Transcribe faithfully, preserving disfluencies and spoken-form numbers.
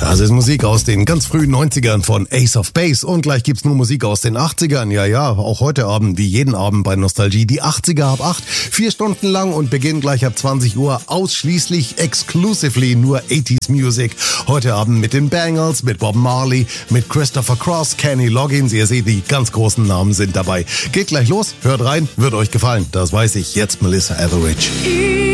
Das ist Musik aus den ganz frühen neunzigern von Ace of Base und gleich gibt's nur Musik aus den achtzigern. Ja, ja, auch heute Abend, wie jeden Abend bei Nostalgie, die achtziger ab acht, vier Stunden lang und beginnen gleich ab zwanzig Uhr ausschließlich exclusively nur achtziger Music. Heute Abend mit den Bangles, mit Bob Marley, mit Christopher Cross, Kenny Loggins. Ihr seht, die ganz großen Namen sind dabei. Geht gleich los, hört rein, wird euch gefallen. Das weiß ich. Jetzt Melissa Etheridge.